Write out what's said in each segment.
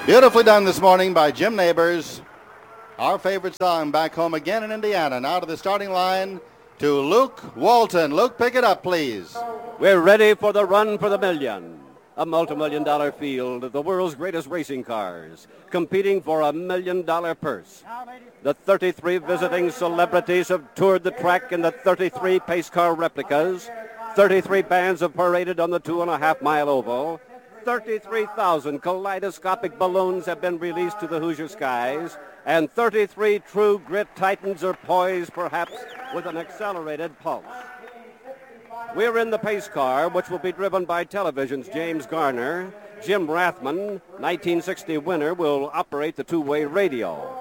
Beautifully done this morning by Jim Neighbors. Our favorite song, Back Home Again in Indiana. Now to the starting line to Luke Walton. Luke, pick it up, please. We're ready for the run for the million. A multi-million-dollar field of the world's greatest racing cars, competing for $1 million purse. The 33 visiting celebrities have toured the track in the 33 pace car replicas. 33 bands have paraded on the 2.5-mile oval. 33,000 kaleidoscopic balloons have been released to the Hoosier skies, and 33 true grit titans are poised, perhaps, with an accelerated pulse. We're in the pace car, which will be driven by television's James Garner. Jim Rathman, 1960 winner, will operate the two-way radio.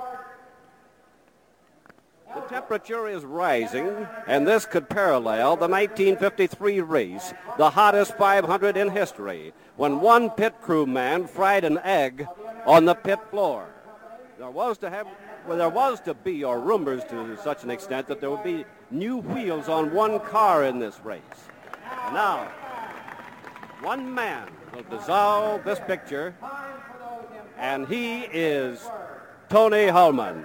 The temperature is rising, and this could parallel the 1953 race, the hottest 500 in history, when one pit crew man fried an egg on the pit floor. There was to be, or rumors to such an extent, that there would be new wheels on one car in this race. And now, one man will dissolve this picture, and he is Tony Hulman.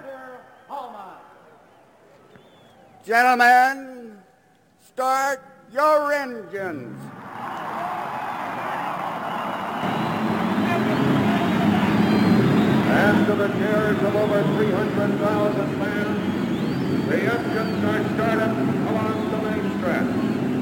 Gentlemen, start your engines. After the cheers of over 300,000 fans, the engines are started along the main stretch.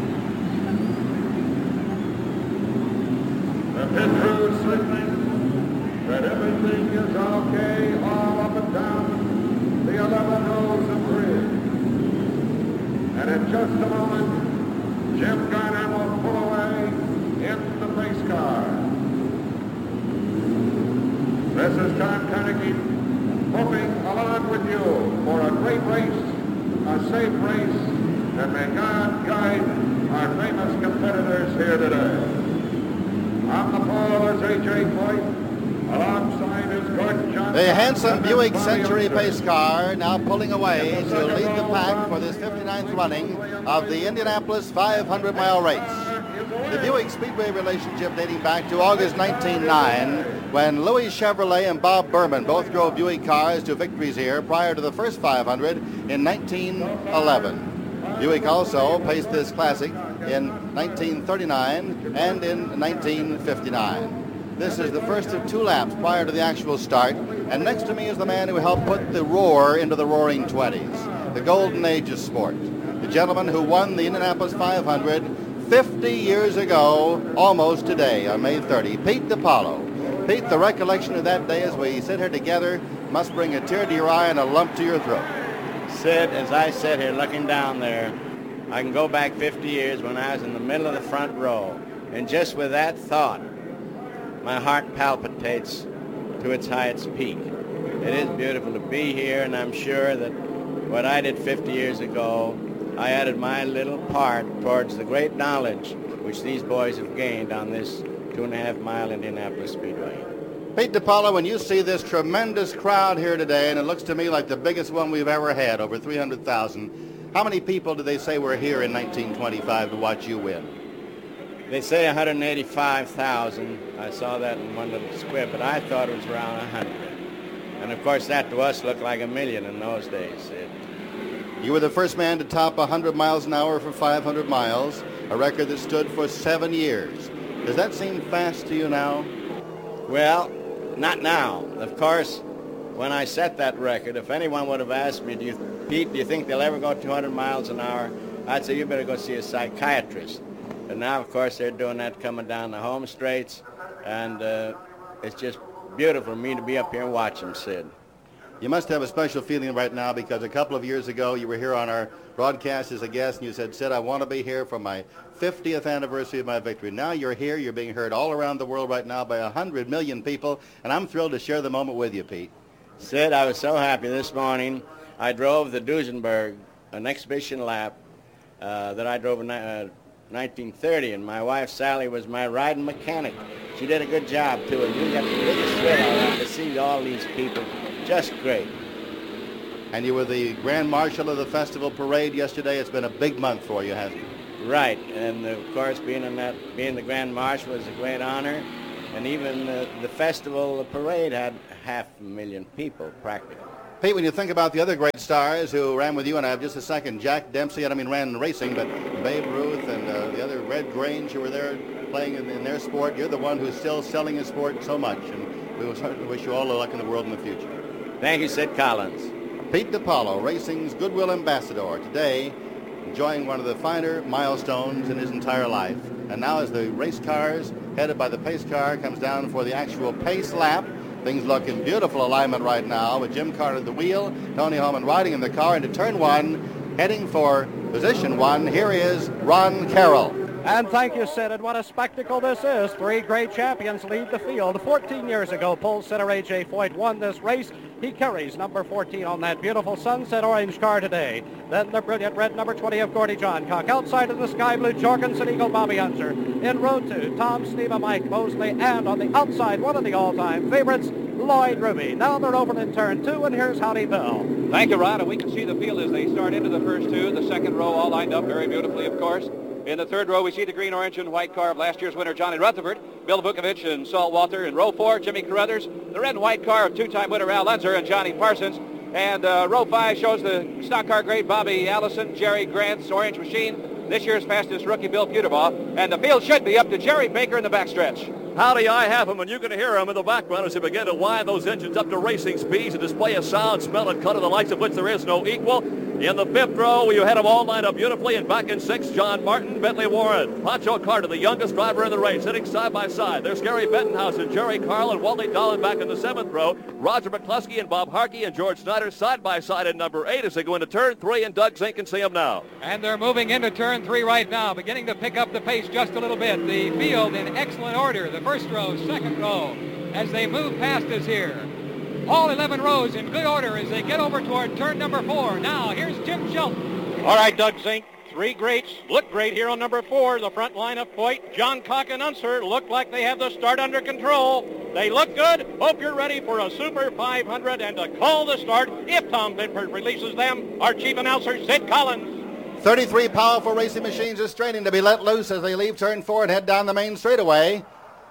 The pit crew is signaling that everything is okay all up and down the 11 rows of grid. And in just a moment, Jim Garner will pull away in the pace car. This is Tom Carnegie hoping along with you for a great race, a safe race, and may God guide our famous competitors here today. On the pole is A.J. Foyt. Alongside is Gordon Johnson. The handsome Buick Century pace car now pulling away to lead the pack for this 59th running of the Indianapolis 500-mile race. The Buick Speedway relationship dating back to August 1909, when Louis Chevrolet and Bob Berman both drove Buick cars to victories here prior to the first 500 in 1911. Buick also paced this classic in 1939 and in 1959. This is the first of two laps prior to the actual start, and next to me is the man who helped put the roar into the Roaring Twenties, the golden age of sport, the gentleman who won the Indianapolis 500 50 years ago, almost today, on May 30, Pete DiPaolo. Pete, the recollection of that day as we sit here together must bring a tear to your eye and a lump to your throat. Sid, as I sit here looking down there, I can go back 50 years when I was in the middle of the front row, and just with that thought, my heart palpitates to its highest peak. It is beautiful to be here, and I'm sure that what I did 50 years ago, I added my little part towards the great knowledge which these boys have gained on this 2.5-mile Indianapolis Speedway. Pete DiPaolo, when you see this tremendous crowd here today, and it looks to me like the biggest one we've ever had, over 300,000, how many people did they say were here in 1925 to watch you win? They say 185,000. I saw that in one little squib, but I thought it was around 100. And of course, that to us looked like 1 million in those days. You were the first man to top 100 miles an hour for 500 miles, a record that stood for 7 years. Does that seem fast to you now? Well, not now. Of course, when I set that record, if anyone would have asked me, Pete, do you think they'll ever go 200 miles an hour? I'd say, you better go see a psychiatrist. But now, of course, they're doing that coming down the home straights, and it's just beautiful for me to be up here and watch them, Sid. You must have a special feeling right now because a couple of years ago you were here on our broadcast as a guest and you said, Sid, I want to be here for my 50th anniversary of my victory. Now you're here. You're being heard all around the world right now by 100 million people, and I'm thrilled to share the moment with you, Pete. Sid, I was so happy this morning. I drove the Duesenberg, an exhibition lap that I drove in 1930, and my wife Sally was my riding mechanic. She did a good job too, and you got the biggest thrill out to see all these people. Just great. And you were the Grand Marshal of the Festival Parade yesterday. It's been a big month for you, hasn't it? Right, and of course being the Grand Marshal was a great honor, And even the festival, the parade had 500,000 people practically. Pete, when you think about the other great stars who ran with you, and I have just a second, Jack Dempsey, ran in racing, but Babe Ruth and the other Red Grange who were there playing in their sport, you're the one who's still selling his sport so much, and we will certainly wish you all the luck in the world in the future. Thank you, Sid Collins. Pete DiPaolo, racing's Goodwill Ambassador, today enjoying one of the finer milestones in his entire life. And now as the race cars, headed by the pace car, comes down for the actual pace lap, things look in beautiful alignment right now with Jim Carter at the wheel, Tony Holman riding in the car into turn one, heading for position one. Here is Ron Carroll. And thank you, Sid, and what a spectacle this is. Three great champions lead the field. 14 years ago, pole sitter A.J. Foyt won this race. He carries number 14 on that beautiful sunset orange car today. Then the brilliant red number 20 of Gordy Johncock. Outside of the sky blue Jorgensen Eagle Bobby Unser. In row 2, Tom Sneva, Mike Mosley, and on the outside, one of the all-time favorites, Lloyd Ruby. Now they're over in turn 2, and here's Howdy Bell. Thank you, Rod. And we can see the field as they start into the first two. The second row all lined up very beautifully, of course. In the third row, we see the green, orange, and white car of last year's winner, Johnny Rutherford, Bill Vukovich, and Saul Walter. In row 4, Jimmy Carruthers. The red and white car of two-time winner Al Unser and Johnny Parsons. And row 5 shows the stock car great Bobby Allison, Jerry Grant's orange machine, this year's fastest rookie Bill Puterbaugh. And the field should be up to Jerry Baker in the backstretch. Howdy, I have him, and you can hear him in the background as they begin to wind those engines up to racing speeds and display a sound, smell, and cut of the likes of which there is no equal. In the fifth row, you had them all lined up beautifully, and back in 6th, John Martin, Bentley Warren, Pancho Carter, the youngest driver in the race, sitting side by side. There's Gary Bettenhausen, Jerry Carl, and Wally Dolan back in the 7th row. Roger McCluskey and Bob Harkey and George Snyder side by side in number 8 as they go into turn 3, and Doug Zink can see them now. And they're moving into turn 3 right now, beginning to pick up the pace just a little bit. The field in excellent order. The first row, second row, as they move past us here. All 11 rows in good order as they get over toward turn number 4. Now, here's Jim Shelton. All right, Doug Zink. Three greats look great here on number 4. The front line of Foyt, Johncock, and Unser look like they have the start under control. They look good. Hope you're ready for a Super 500 and to call the start, if Tom Binford releases them, our chief announcer, Sid Collins. 33 powerful racing machines are straining to be let loose as they leave turn 4 and head down the main straightaway.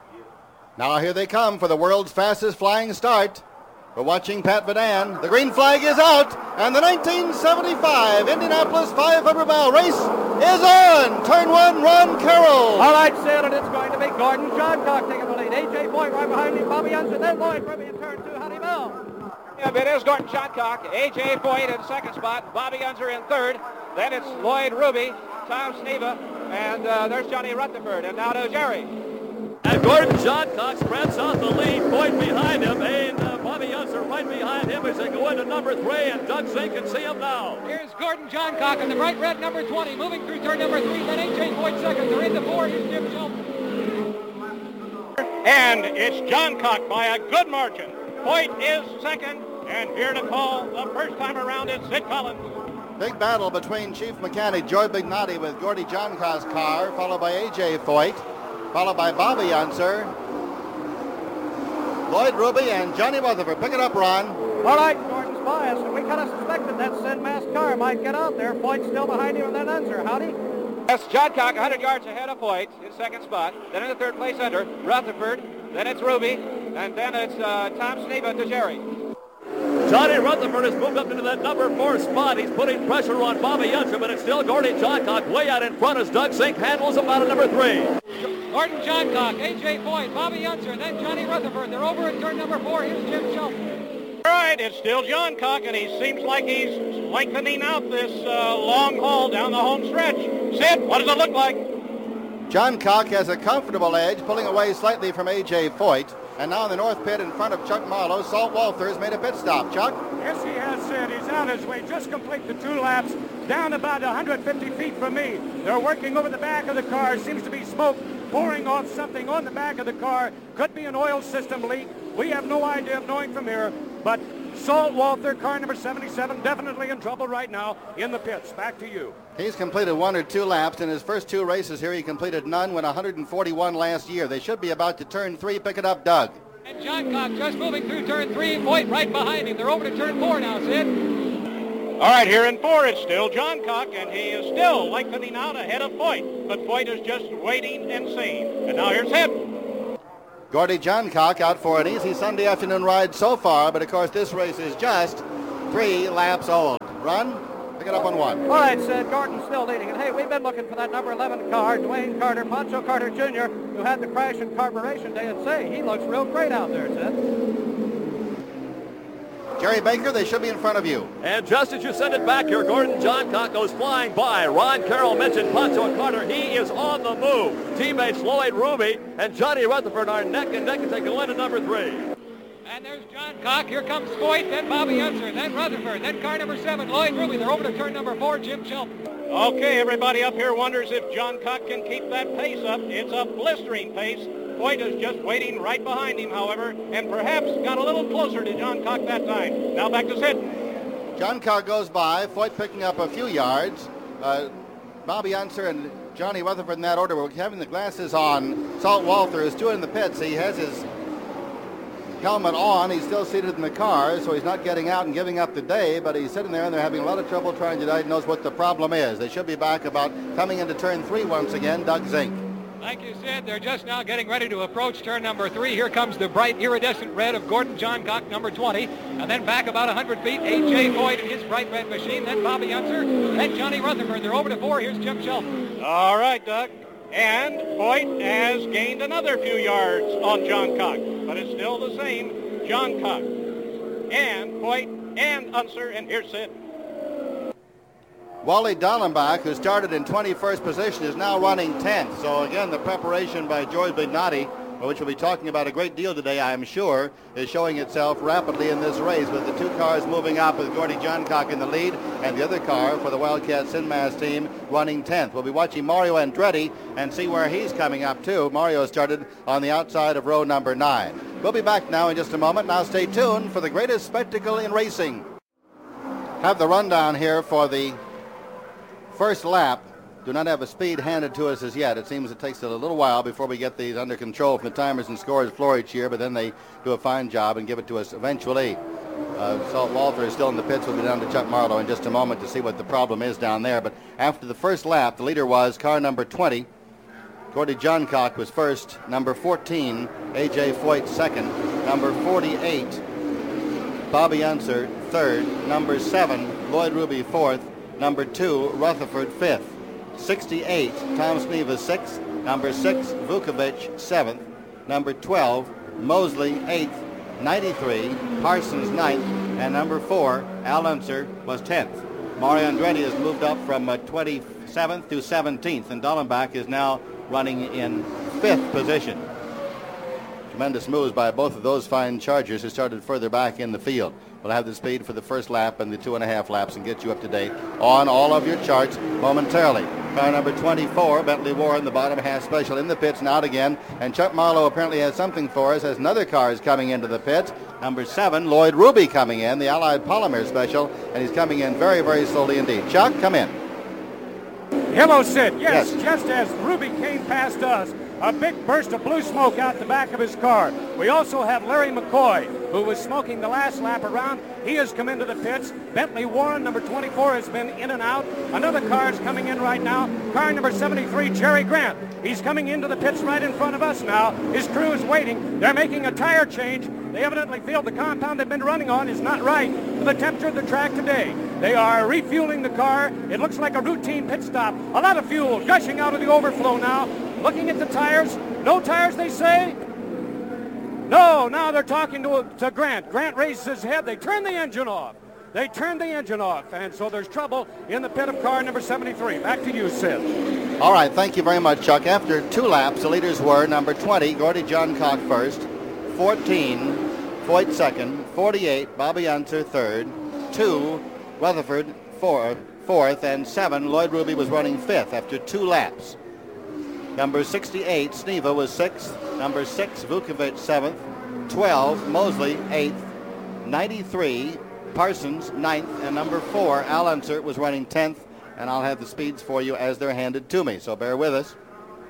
Now here they come for the world's fastest flying start. We're watching Pat Vadan. The green flag is out, and the 1975 Indianapolis 500-mile race is on. Turn 1, Ron Carroll. All right, Sid, and it's going to be Gordon Johncock taking the lead. A.J. Foyt right behind him, Bobby Unser, then Lloyd Ruby in turn 2, Howdy Bell. Yeah, it is Gordon Johncock, A.J. Foyt in second spot, Bobby Unser in third. Then it's Lloyd Ruby, Tom Sneva, and there's Johnny Rutherford, and now to Jerry. And Gordon Johncock spreads out the lead, Foyt behind him, and Bobby Unser right behind him as they go into number 3, and Doug Zink can see him now. Here's Gordon Johncock in the bright red number 20, moving through turn number 3, then A.J. Foyt second. They're into 4, here's Jim Shelton. And it's Johncock by a good margin. Foyt is second, and here to call the first time around is Sid Collins. Big battle between Chief Mechanic Joy Bignotti with Gordy Johncock's car, followed by A.J. Foyt, followed by Bobby Unser, Lloyd Ruby, and Johnny Rutherford. Pick it up, Ron. All right, Gordon's biased, and we kind of suspected that Sid Mask car might get out there. Foyt's still behind him, and then Unser. Howdy? Yes, Johncock 100 yards ahead of Foyt in second spot. Then in the third place under, Rutherford. Then it's Ruby, and then it's Tom Sneva to Jerry. Johnny Rutherford has moved up into that number 4 spot. He's putting pressure on Bobby Unser, but it's still Gordy Johncock way out in front as Doug Zink handles him out of number 3. Gordon Johncock, A.J. Foyt, Bobby Unser, then Johnny Rutherford. They're over at turn number 4. Here's Jim Shelton. All right, it's still Johncock, and he seems like he's lengthening out this long haul down the home stretch. Sid, what does it look like? Johncock has a comfortable edge, pulling away slightly from A.J. Foyt. And now in the north pit in front of Chuck Marlowe, Salt Walters made a pit stop. Chuck? Yes, he has, Sid. He's out his way. Just complete the 2 laps, down about 150 feet from me. They're working over the back of the car. Seems to be smoke pouring off something on the back of the car. Could be an oil system leak. We have no idea of knowing from here, but Salt Walter, car number 77, definitely in trouble right now in the pits. Back to you. He's completed 1 or 2 laps. In his first 2 races here, he completed none, went 141 last year. They should be about to turn 3. Pick it up, Doug. And Johncock just moving through turn 3, Foyt right behind him. They're over to turn 4 now, Sid. All right, here in 4, it's still Johncock, and he is still lengthening out ahead of Foyt. But Foyt is just waiting and seeing. And now here's Sid. Gordy Johncock out for an easy Sunday afternoon ride so far, but of course this race is just 3 laps old. Run, pick it up on 1. All right, Sid, Gordon's still leading. And hey, we've been looking for that number 11 car, Dwayne Carter, Pancho Carter Jr., who had the crash in Carburation Day. And say, he looks real great out there, Sid. Jerry Baker, they should be in front of you. And just as you send it back here, Gordon Johncock goes flying by. Ron Carroll mentioned Pancho Carter. He is on the move. Teammates Lloyd Ruby and Johnny Rutherford are neck and neck as they go into number 3. And there's Johncock. Here comes Foyt, then Bobby Unser, then Rutherford, then car number 7, Lloyd Ruby. They're over to turn number 4, Jim Shelton. Okay, everybody up here wonders if Johncock can keep that pace up. It's a blistering pace. Foyt is just waiting right behind him, however, and perhaps got a little closer to Johncock that time. Now back to Sid. Johncock goes by, Foyt picking up a few yards. Bobby Unser and Johnny Rutherford in that order. We're having the glasses on. Salt Walther is doing in the pits. He has his helmet on. He's still seated in the car, so he's not getting out and giving up the day, but he's sitting there and they're having a lot of trouble trying to diagnose what the problem is. They should be back about coming into turn 3 once again. Doug Zink. Like you said, they're just now getting ready to approach turn number 3. Here comes the bright iridescent red of Gordon Johncock, number 20. And then back about 100 feet, A.J. Foyt in his bright red machine. Then Bobby Unser, then Johnny Rutherford. They're over to 4. Here's Jim Shelton. All right, Doug. And Foyt has gained another few yards on Johncock, but it's still the same. Johncock and Foyt and Unser, and here's Sid. Wally Dallenbach, who started in 21st position, is now running 10th. So again, the preparation by George Bignati, which we'll be talking about a great deal today, I'm sure, is showing itself rapidly in this race, with the 2 cars moving up with Gordy Johncock in the lead and the other car for the Wildcat Sinmas team running 10th. We'll be watching Mario Andretti and see where he's coming up too. Mario started on the outside of row number 9. We'll be back now in just a moment. Now stay tuned for the greatest spectacle in racing. Have the rundown here for the first lap. Do not have a speed handed to us as yet. It seems it takes a little while before we get these under control from the timers and scores floor each year, but then they do a fine job and give it to us eventually. Salt Walther is still in the pits. We'll be down to Chuck Marlowe in just a moment to see what the problem is down there. But after the first lap, the leader was car number 20. Gordy Johncock was first. Number 14, A.J. Foyt second. Number 48, Bobby Unser third. Number 7, Lloyd Ruby fourth. Number 2, Rutherford fifth. 68, Tom Sneva sixth. Number 6, Vukovic seventh. Number 12, Mosley eighth. 93, Parsons ninth. And number 4, Al Unser was 10th. Mario Andretti has moved up from 27th to 17th, and Dallenbach is now running in 5th position. Tremendous moves by both of those fine Chargers who started further back in the field. We'll have the speed for the first lap and the 2.5 laps and get you up to date on all of your charts momentarily. Car number 24, Bentley Warren, the bottom half special in the pits and out again. And Chuck Marlowe apparently has something for us as another car is coming into the pits. Number 7, Lloyd Ruby coming in, the Allied Polymer special, and he's coming in very, very slowly indeed. Chuck, come in. Hello, Sid. Yes, just as Ruby came past us, a big burst of blue smoke out the back of his car. We also have Larry McCoy, who was smoking the last lap around. He has come into the pits. Bentley Warren, number 24, has been in and out. Another car is coming in right now. Car number 73, Jerry Grant. He's coming into the pits right in front of us now. His crew is waiting. They're making a tire change. They evidently feel the compound they've been running on is not right for the temperature of the track today. They are refueling the car. It looks like a routine pit stop. A lot of fuel gushing out of the overflow now. Looking at the tires. No tires, they say? No, now they're talking to Grant. Grant raises his head. They turn the engine off. They turned the engine off, and so there's trouble in the pit of car number 73. Back to you, Sid. All right, thank you very much, Chuck. After 2 laps, the leaders were number 20, Gordy Johncock first, 14, Foyt second, 48, Bobby Unser third, 2, Rutherford fourth, and 7, Lloyd Ruby was running 5th after 2 laps. Number 68, Sneva was 6th. Number 6, Vukovic 7th. 12, Mosley 8th. 93, Parsons 9th. And number 4, Al Unser was running 10th. And I'll have the speeds for you as they're handed to me, so bear with us.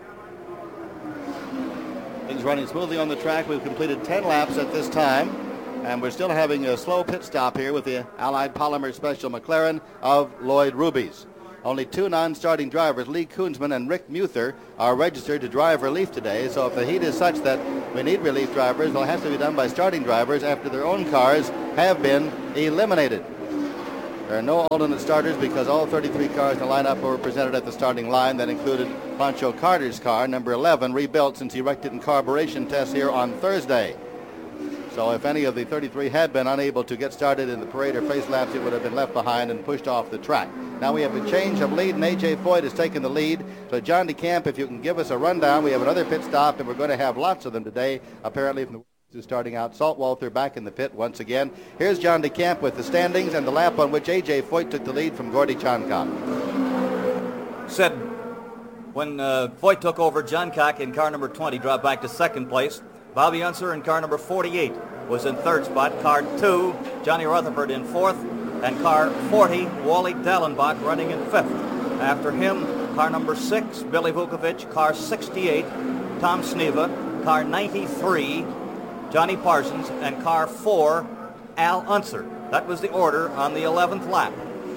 Things running smoothly on the track. We've completed 10 laps at this time. And we're still having a slow pit stop here with the Allied Polymer Special McLaren of Lloyd Ruby's. Only 2 non-starting drivers, Lee Koonsman and Rick Muther, are registered to drive relief today. So if the heat is such that we need relief drivers, it'll have to be done by starting drivers after their own cars have been eliminated. There are no alternate starters because all 33 cars in the lineup were presented at the starting line. That included Pancho Carter's car, number 11, rebuilt since he wrecked it in carburation tests here on Thursday. So if any of the 33 had been unable to get started in the parade or face laps, it would have been left behind and pushed off the track. Now we have a change of lead, and A.J. Foyt has taken the lead. So John DeCamp, if you can give us a rundown, we have another pit stop, and we're going to have lots of them today, apparently from the starting out. Saltwater back in the pit once again. Here's John DeCamp with the standings and the lap on which A.J. Foyt took the lead from Gordy Johncock. Said when Foyt took over, Johncock in car number 20 dropped back to second place. Bobby Unser in car number 48 was in third spot. Car 2, Johnny Rutherford in fourth. And car 40, Wally Dallenbach running in fifth. After him, car number 6, Billy Vukovich. Car 68, Tom Sneva. Car 93, Johnny Parsons, and car 4, Al Unser. That was the order on the 11th lap.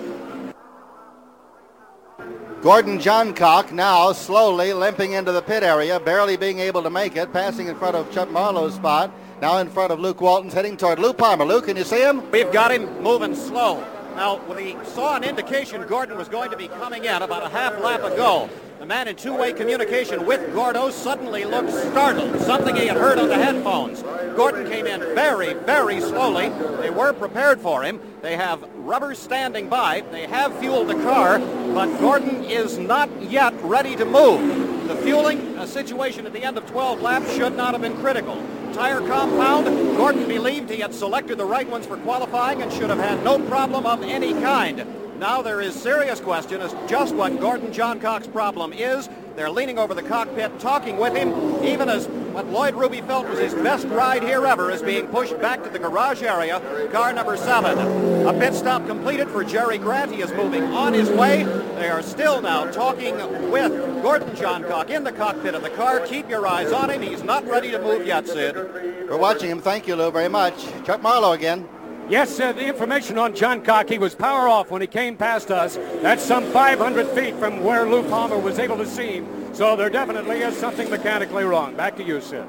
Gordon Johncock now slowly limping into the pit area, barely being able to make it, passing in front of Chuck Marlowe's spot, now in front of Luke Walton's, heading toward Lou Palmer. Lou, can you see him? We've got him moving slow. Now, we saw an indication Gordon was going to be coming in about a half lap ago. The man in two-way communication with Gordo suddenly looked startled, something he had heard on the headphones. Gordon came in very, very slowly. They were prepared for him. They have rubber standing by. They have fueled the car, but Gordon is not yet ready to move. The fueling situation at the end of 12 laps should not have been critical. Tire compound, Gordon believed he had selected the right ones for qualifying and should have had no problem of any kind. Now there is serious question as just what Gordon Johncock's problem is. They're leaning over the cockpit, talking with him, even as what Lloyd Ruby felt was his best ride here ever is being pushed back to the garage area, car number 7. A pit stop completed for Jerry Grant. He is moving on his way. They are still now talking with Gordon Johncock in the cockpit of the car. Keep your eyes on him. He's not ready to move yet, Sid. We're watching him. Thank you, Lou, very much. Chuck Marlowe again. Yes, the information on Johncock, he was power off when he came past us. That's some 500 feet from where Lou Palmer was able to see him. So there definitely is something mechanically wrong. Back to you, Sid.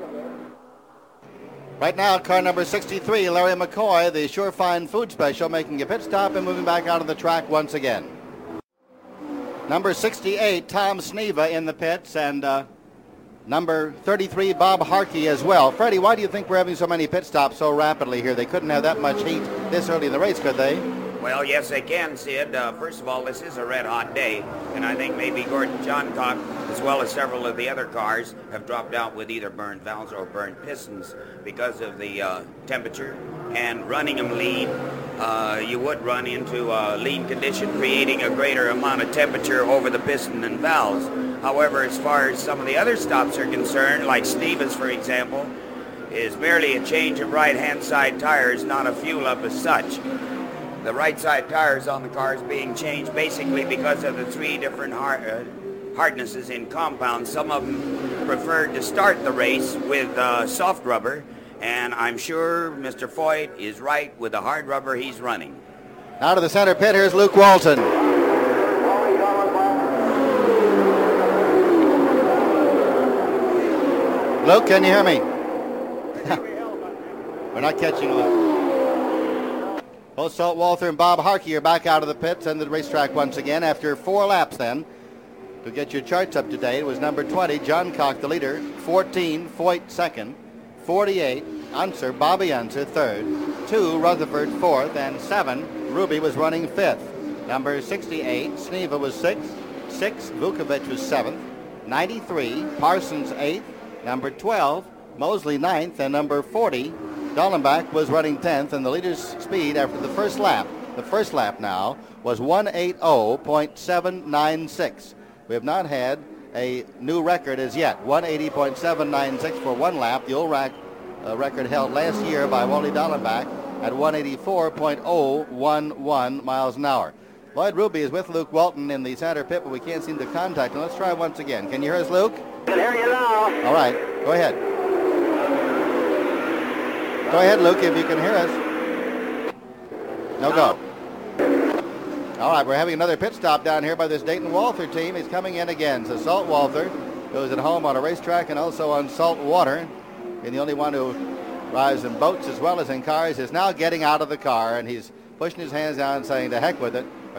Right now, car number 63, Larry McCoy, the Surefine Food Special, making a pit stop and moving back out of the track once again. Number 68, Tom Sneva in the pits, and number 33, Bob Harkey as well. Freddie, why do you think we're having so many pit stops so rapidly here? They couldn't have that much heat this early in the race, could they? Well, yes, they can, Sid. First of all, this is a red-hot day, and I think maybe Gordon Johncock, as well as several of the other cars, have dropped out with either burned valves or burned pistons because of the temperature. And running them lean, you would run into a lean condition, creating a greater amount of temperature over the piston and valves. However, as far as some of the other stops are concerned, like Stevens, for example, is merely a change of right-hand side tires, not a fuel-up as such. The right side tires on the car is being changed basically because of the 3 different hardnesses in compound. Some of them preferred to start the race with soft rubber, and I'm sure Mr. Foyt is right with the hard rubber he's running. Out of the center pit, here's Luke Walton. Luke, can you hear me? We're not catching Luke. Both Saltwater and Bob Harkey are back out of the pits and the racetrack once again after 4 laps then. To get your charts up to date, it was number 20, Johncock, the leader, 14, Foyt, second, 48, Unser, Bobby Unser, third, 2, Rutherford, fourth, and 7, Ruby was running fifth. Number 68, Sneva was sixth, 6, Vukovich was seventh, 93, Parsons eighth, number 12, Mosley ninth, and number 40, Dallenbach was running 10th, and the leader's speed after the first lap now, was 180.796. We have not had a new record as yet, 180.796 for one lap. The old record held last year by Wally Dallenbach at 184.011 miles an hour. Lloyd Ruby is with Luke Walton in the center pit, but we can't seem to contact him. Let's try once again. Can you hear us, Luke? I can hear you now. All right, go ahead. Go ahead, Luke, if you can hear us. No, go. All right, we're having another pit stop down here by this Dayton Walther team. He's coming in again. So Salt Walther, who's at home on a racetrack and also on salt water, and the only one who drives in boats as well as in cars, is now getting out of the car, and he's pushing his hands down and saying, to heck with it.